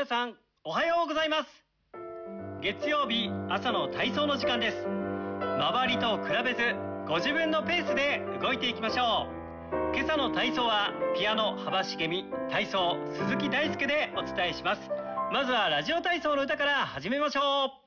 皆さんおはようございます。月曜日朝の体操の時間です。周りと比べずご自分のペースで動いていきましょう。今朝の体操はピアノ幅しげみ、体操鈴木大輔でお伝えします。まずはラジオ体操の歌から始めましょう。